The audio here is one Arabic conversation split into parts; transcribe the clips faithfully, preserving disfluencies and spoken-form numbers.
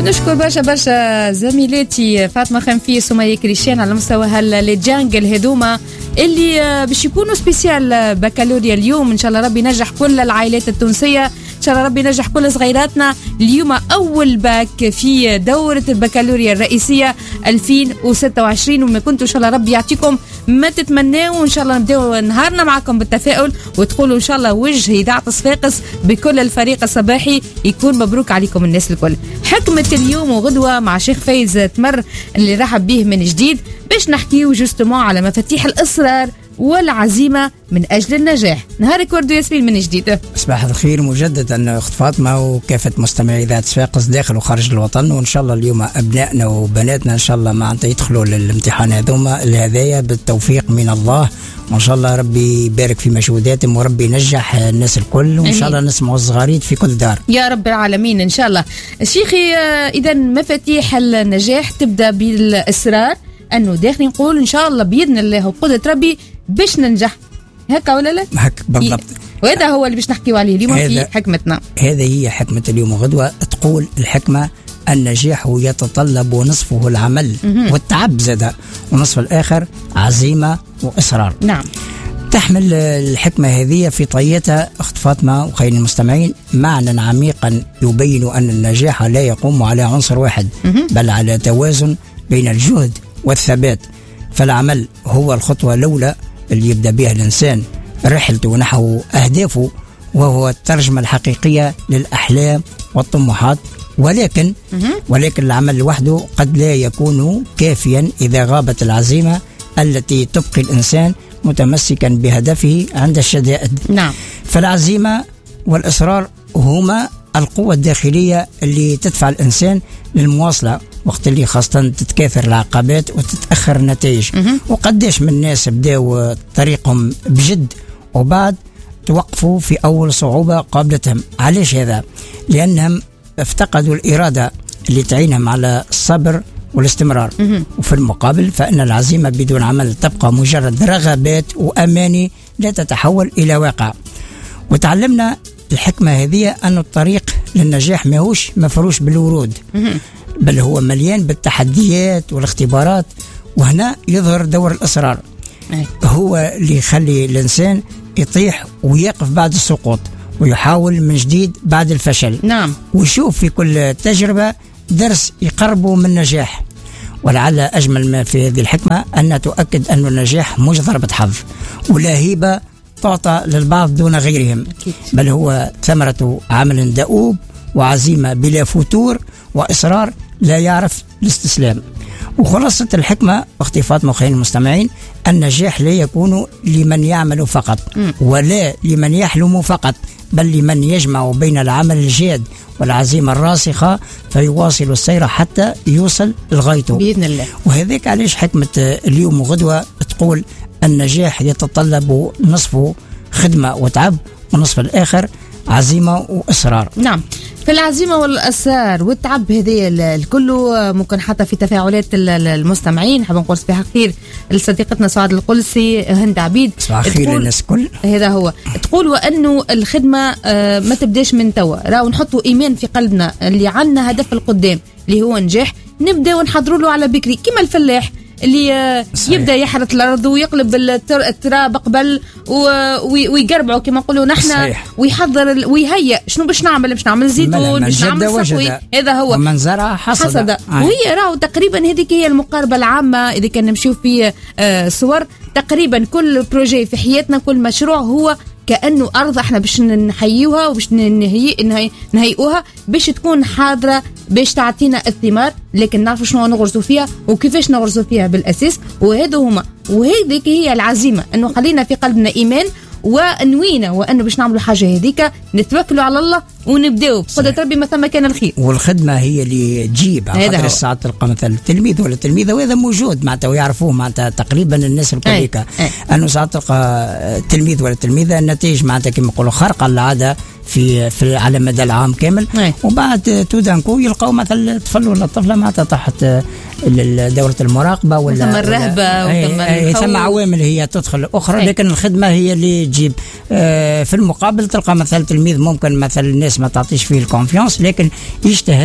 نشكر برشا برشا زميلاتي فاطمة خنفيس ومي كريشان على مستوى هالجانجل هذوما اللي باش يكونوا سبيسيال بكالوريا اليوم. ان شاء الله ربي ينجح كل العائلات التونسية، ان شاء الله ربي ينجح كل صغيراتنا. اليوم اول باك في دورة البكالوريا الرئيسية ألفين وستة وعشرين، وما كنتوا ان شاء الله ربي يعطيكم ما تتمناوا. ان شاء الله نبداو نهارنا معكم بالتفاؤل وتقولوا ان شاء الله وجه اذاعة صفاقس بكل الفريق الصباحي يكون مبروك عليكم الناس الكل. حكمة اليوم وغدوة مع شيخ فايز تمر اللي رحب به من جديد باش نحكيو جوستمون على مفاتيح الإصرار والعزيمة من أجل النجاح. نهارك ورد ياسمين من جديد. صباح الخير مجددا أخت فاطمة وكافة مستمعي إذاعة صفاقس داخل وخارج الوطن، وإن شاء الله اليوم أبنائنا وبناتنا إن شاء الله معناتها يدخلوا للامتحان هذوما الهدايا بالتوفيق من الله، وإن شاء الله ربي يبارك في مجهوداتهم وربي ينجح الناس الكل، وإن شاء الله نسمعوا الصغاريت في كل دار يا رب العالمين إن شاء الله. شيخي إذا مفاتيح النجاح تبدأ بالإصرار، أنه داخل نقول إن شاء الله بإذن الله وقدرة ربي باش ننجح، هكا ولا لا؟ هكا بالضبط. وهذا هو اللي باش نحكيو عليه اليوم في حكمتنا. هذه هي حكمة اليوم وغدوة. تقول الحكمة النجاح يتطلب نصفه العمل والتعب زاد، ونصف الآخر عزيمة وإصرار. نعم. تحمل الحكمة هذه في طياتها أخت فاطمة وخير المستمعين معنى عميقا يبين أن النجاح لا يقوم على عنصر واحد بل على توازن بين الجهد والثبات. فالعمل هو الخطوة الأولى اللي يبدأ بها الإنسان رحلته نحو أهدافه، وهو الترجمة الحقيقية للأحلام والطموحات، ولكن ولكن العمل لوحده قد لا يكون كافيا إذا غابت العزيمة التي تبقي الإنسان متمسكا بهدفه عند الشدائد. نعم. فالعزيمة والإصرار هما القوة الداخلية اللي تدفع الإنسان للمواصلة وقت اللي خاصة تتكاثر العقبات وتتأخر النتائج. وقديش من الناس بداوا طريقهم بجد وبعد توقفوا في أول صعوبة قابلتهم. علاش هذا؟ لأنهم افتقدوا الإرادة اللي تعينهم على الصبر والاستمرار. وفي المقابل فإن العزيمة بدون عمل تبقى مجرد رغبات وأماني لا تتحول إلى واقع. وتعلمنا الحكمة هذه أن الطريق للنجاح ماهوش مفروش بالورود، بل هو مليان بالتحديات والاختبارات، وهنا يظهر دور الإصرار. هو اللي يخلي الإنسان يطيح ويقف بعد السقوط ويحاول من جديد بعد الفشل. نعم. ويشوف في كل تجربة درس يقربه من النجاح. ولعل أجمل ما في هذه الحكمة أن تؤكد أن النجاح مش ضربة حظ ولا هيبة تعطى للبعض دون غيرهم، بل هو ثمرة عمل دؤوب وعزيمة بلا فتور وإصرار لا يعرف الاستسلام. وخلاصة الحكمة أختي فاطمة وخير المستمعين، النجاح لا يكون لمن يعمل فقط ولا لمن يحلم فقط، بل لمن يجمع بين العمل الجاد والعزيمة الراسخة فيواصل السير حتى يوصل لغايته بإذن الله. وهذيك علاش حكمة اليوم وغدوة تقول النجاح يتطلب نصفه خدمة وتعب ونصف الآخر عزيمة وإصرار. نعم. في العزيمة والإصرار والتعب هذه الكل ممكن حتى في تفاعلات المستمعين. حاب نقول صباح الخير لصديقتنا سعاد القلسي هند عبيد. صباح الخير للناس الكل. هذا هو. تقول وأنه الخدمة ما تبداش من توا، راهو نحطوا إيمان في قلبنا اللي عنا هدف القدام اللي هو نجاح، نبدأ ونحضروا له على بكري كما الفلاح اللي صحيح. يبدا يحرث الارض ويقلب التراب قبل ويقربعوا كما نقولوا نحن، ويحضر ويهيئ شنو باش نعمل باش نعمل زيتون باش نعمل سقوي. هذا هو من زرع حصد, حصد. آه. وهي راهو تقريبا هذيك هي المقاربه العامه. اذا كان نمشيو في آه صور تقريبا كل بروجي في حياتنا كل مشروع هو كأنه أرض احنا باش نحيوها وباش نهي نهيئوها باش تكون حاضرة باش تعطينا الثمار، لكن نعرف شنو نغرزوا فيها وكيفاش نغرزوا فيها بالأساس. وهذا هما وهذيك هي العزيمة، أنه خلينا في قلبنا إيمان ونوينا وأنه باش نعملوا حاجة هذيك نتوكلوا على الله ونبداو بقدرة ربي ما ثم كان الخير. والخدمة هي اللي تجيب على خاطر الساعات تلقى مثلا تلميذ ولا تلميذة وهذا موجود معناتها ويعرفوه معناتها تقريبا الناس الكليكا أنه ساعات تلقى تلميذ ولا تلميذة النتائج معناتها كما يقولوا خارقة العادة في في على مدى العام كامل. أي. وبعد تودانكو يلقاو مثلا طفل ولا طفلة معناتها تحت دورة المراقبة ولا ثم الرهبة وثم ثم عوامل هي تدخل أخرى. أي. لكن الخدمة هي اللي تجيب. آه في المقابل تلقى مثلا تلميذ ممكن مثلا الناس ما تعطيش فيه الكونفيانس لكن يجتهد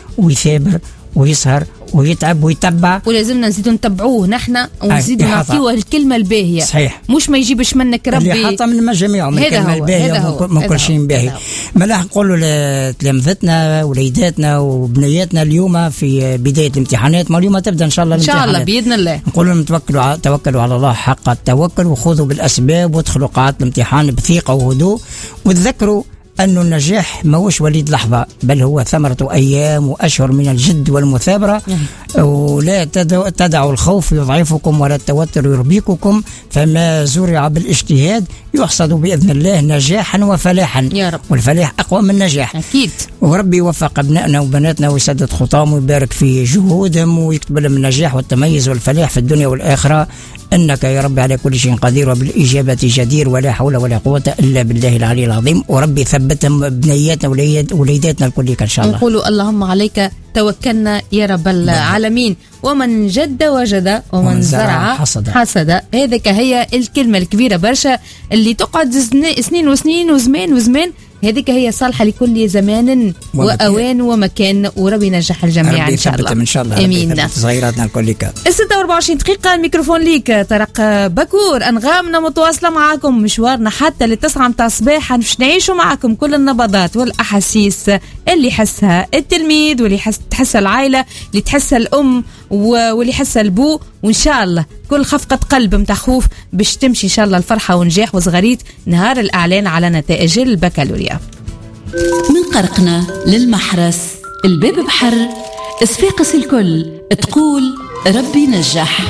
ويثابر ويسهر ويتعب ويتبع، ولازمنا نزيدوا نتبعوه نحن ونزيدوا نعطيوه الكلمة الباهية. صحيح. مش ما يجيبش منك ربي اللي حاطه من الجميع من الكلمة الباهية ومن كل شيء باهي. ملاح نقولوا لتلامذتنا وليداتنا وبنياتنا اليوم في بداية الامتحانات، ما اليوم تبدا ان شاء الله الامتحانات ان شاء الله باذن الله، نقول لهم توكلوا توكلوا على الله حق التوكل وخذوا بالاسباب وادخلوا قاعات الامتحان بثقة وهدوء، وتذكروا أن النجاح موش وليد لحظة، بل هو ثمرة أيام وأشهر من الجد والمثابرة. ولا تدعوا الخوف يضعفكم ولا التوتر يربيكم، فما زرع بالاجتهاد يحصد بإذن الله نجاحا وفلاحا يا رب. والفلاح أقوى من النجاح أكيد. وربي يوفق أبنائنا وبناتنا ويسدد خطاهم ويبارك في جهودهم ويكتب لهم النجاح والتميز والفلاح في الدنيا والآخرة، إنك يا رب على كل شيء قدير وبالإجابة جدير، ولا حول ولا قوة إلا بالله العلي العظيم. وربي ثبتهم بنياتنا وليداتنا الكل إن شاء الله. نقولوا اللهم عليك توكلنا يا رب العالمين. ومن جد وجد ومن زرع حصد, حصد. هذيك هي الكلمة الكبيرة برشا اللي تقعد سنين وسنين وزمان وزمان، هذيك هي صالحة لكل زمان وأوان ومكان، وربي ينجح الجميع إن شاء الله. إن شاء الله. آمين. صغيراتنا الكل كان. ستة وأربعة وعشرين دقيقة الميكروفون ليك طارق بكور. أنغامنا متواصلة معاكم مشوارنا حتى للتسعة متاع الصباح، باش نعيشوا معاكم كل النبضات والأحاسيس اللي يحسها التلميذ واللي يحس تحسها العائلة، اللي تحسها الأم واللي يحسها البو، وإن شاء الله كل خفقة قلب متاع خوف باش تمشي إن شاء الله الفرحة ونجاح وصغريت نهار الإعلان على نتائج البكالوريا. من قرقنا للمحرس الباب بحر، صفاقس الكل تقول ربي نجح.